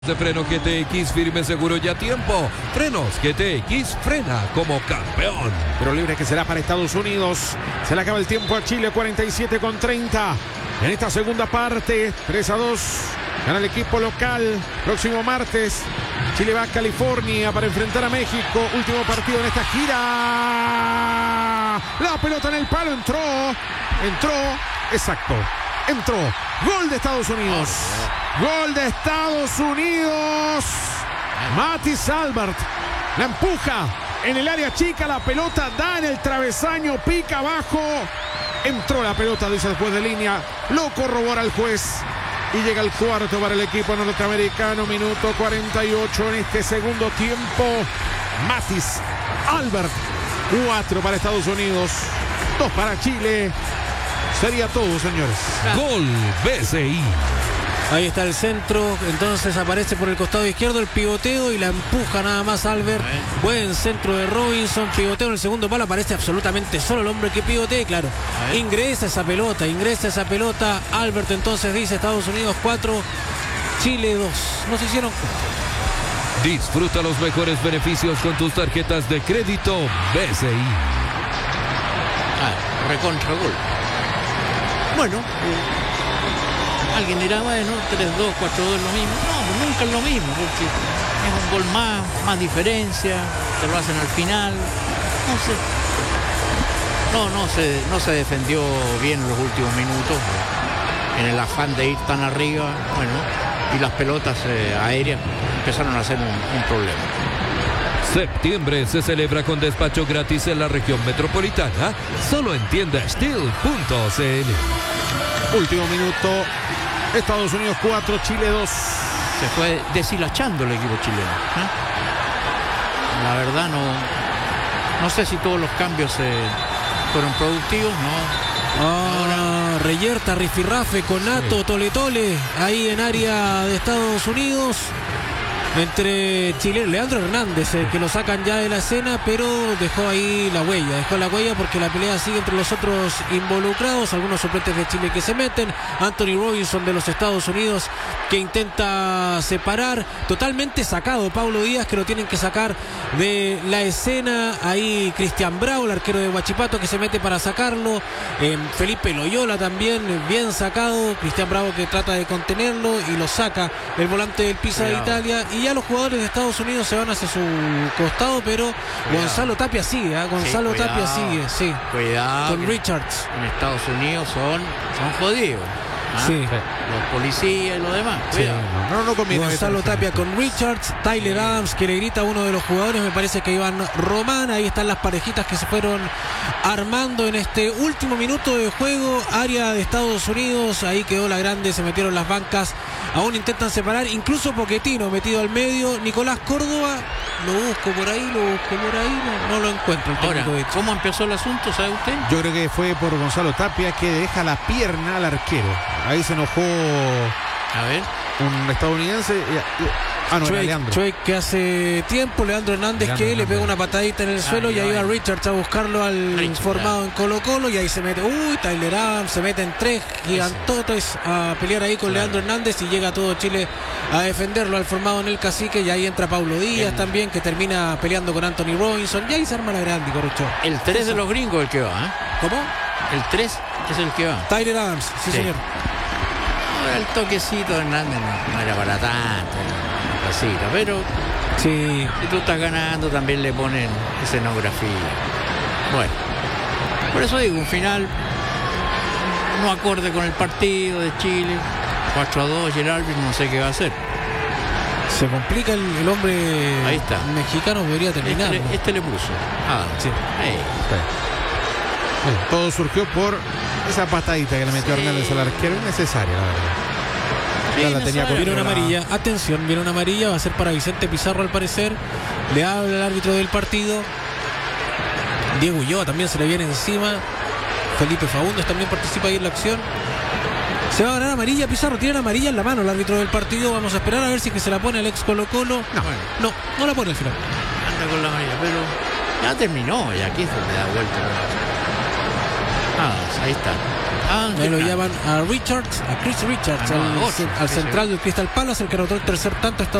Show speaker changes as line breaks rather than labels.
De freno GTX firme, seguro y a tiempo. Frenos GTX, frena como campeón.
Pero libre que será para Estados Unidos. Se le acaba el tiempo a Chile, 47:30. En esta segunda parte, 3-2. Gana el equipo local. Próximo martes, Chile va a California para enfrentar a México. Último partido en esta gira. La pelota en el palo, entró. Exacto. Entró. Gol de Estados Unidos. Gol de Estados Unidos. Matthijs Albert la empuja en el área chica. La pelota da en el travesaño, pica abajo. Entró la pelota, dice el juez de línea. Lo corrobora el juez. Y llega el cuarto para el equipo norteamericano. Minuto 48 en este segundo tiempo. Matthijs Albert. 4 para Estados Unidos. 2 para Chile. Sería todo, señores.
Gol BCI.
Ahí está el centro, entonces aparece por el costado izquierdo el pivoteo y la empuja nada más Albert. Buen centro de Robinson, pivoteo en el segundo palo, aparece absolutamente solo el hombre que pivotea, claro. Ingresa esa pelota. Albert entonces dice Estados Unidos 4, Chile 2. Nos hicieron.
Disfruta los mejores beneficios con tus tarjetas de crédito BCI.
Recontra gol. Bueno, alguien dirá, bueno, 3-2, 4-2 es lo mismo. No, pues nunca es lo mismo, porque es un gol más diferencia, te lo hacen al final. No se defendió bien en los últimos minutos, en el afán de ir tan arriba, bueno, y las pelotas aéreas empezaron a ser un problema.
Septiembre se celebra con despacho gratis en la región metropolitana, solo en tiendasteel.cl.
Último minuto. Estados Unidos 4, Chile 2.
Se fue deshilachando el equipo chileno. La verdad no sé si todos los cambios fueron productivos, ¿no?
Reyerta, rifirrafe, Conato, Tole, ahí en área de Estados Unidos. Entre Chile, Leandro Hernández, que lo sacan ya de la escena, pero dejó ahí la huella, porque la pelea sigue entre los otros involucrados, algunos suplentes de Chile que se meten, Anthony Robinson de los Estados Unidos que intenta separar, totalmente sacado Paulo Díaz, que lo tienen que sacar de la escena, ahí Cristian Bravo, el arquero de Huachipato, que se mete para sacarlo, Felipe Loyola también bien sacado, Cristian Bravo que trata de contenerlo y lo saca el volante del Pisa de Italia. Y ya los jugadores de Estados Unidos se van hacia su costado, pero Gonzalo Tapia sigue, Tapia sigue, sí.
Cuidado.
Con Richards.
En Estados Unidos son jodidos.
Sí.
Los policías y lo demás.
Sí.
No conviene.
Gonzalo Tapia con Richards, Tyler Adams que le grita a uno de los jugadores, me parece que Iván Román. Ahí están las parejitas que se fueron armando en este último minuto de juego. Área de Estados Unidos, ahí quedó la grande, se metieron las bancas. Aún intentan separar, incluso Pochettino metido al medio. Nicolás Córdoba, lo busco por ahí, no lo encuentro.
Ahora, ¿cómo empezó el asunto, sabe usted?
Yo creo que fue por Gonzalo Tapia, que deja la pierna al arquero. Ahí se enojó
a ver
un estadounidense.
Chuey, que hace tiempo, Leandro Hernández que le pega una patadita en el suelo y ahí va Richards a buscarlo al formado en Colo-Colo y ahí se mete, Tyler Adams, se meten 3 gigantotes a pelear ahí con Leandro Hernández y llega todo Chile a defenderlo al formado en el Cacique y ahí entra Paulo Díaz también, que termina peleando con Anthony Robinson y ahí se arma la grande, Corrucho.
El 3 de los gringos el que va, ¿eh?
¿Cómo?
El 3 es el que va.
Tyler Adams, sí. Señor.
Ahora el toquecito de Hernández no era para tanto, pero
sí.
Si tú estás ganando también le ponen escenografía. Bueno, por eso digo, un final no acorde con el partido de Chile, 4-2 y el árbitro no sé qué va a hacer.
Se complica el hombre.
Ahí está.
Mexicano, debería terminar.
Este le puso.
Sí.
Bueno, todo surgió por esa patadita que le metió Hernández al arquero, innecesaria, la verdad.
Viene una amarilla, atención, viene una amarilla, va a ser para Vicente Pizarro al parecer. Le habla el árbitro del partido. Diego Ulloa también se le viene encima. Felipe Faúndez también participa ahí en la acción. Se va a ganar amarilla Pizarro, tiene la amarilla en la mano el árbitro del partido. Vamos a esperar a ver si es que se la pone al ex Colo-Colo. No la pone al final.
Anda con la amarilla, pero ya terminó, y aquí es donde da vuelta. Ahí está.
Ahí lo llaman a Chris Richards, al central del Crystal Palace, el que anotó el tercer tanto.